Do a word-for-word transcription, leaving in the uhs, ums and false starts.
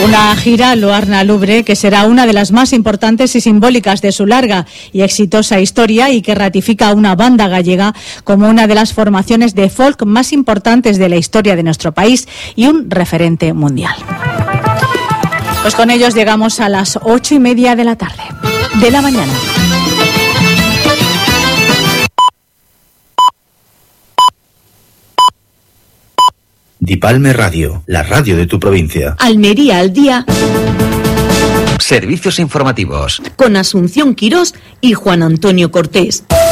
Una gira Loarna Louvre que será una de las más importantes y simbólicas de su larga y exitosa historia y que ratifica a una banda gallega como una de las formaciones de folk más importantes de la historia de nuestro país y un referente mundial. Pues con ellos llegamos a las ocho y media de la tarde, de la mañana. Dipalme Radio, la radio de tu provincia. Almería al día. Servicios informativos. Con Asunción Quirós y Juan Antonio Cortés.